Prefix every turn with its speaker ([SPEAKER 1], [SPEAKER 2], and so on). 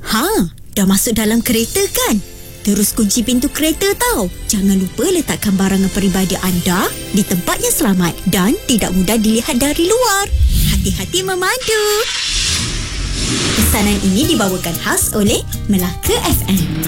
[SPEAKER 1] Dah masuk dalam kereta kan? Terus kunci pintu kereta tau. Jangan lupa letakkan barangan peribadi anda di tempat yang selamat dan tidak mudah dilihat dari luar. Hati-hati memandu. Pesanan ini dibawakan khas oleh Melaka FM.